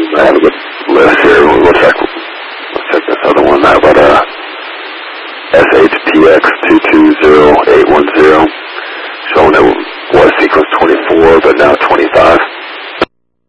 I have a good list here. We'll check this other one. How about SHTX220810, showing it was sequence 24, but now 25.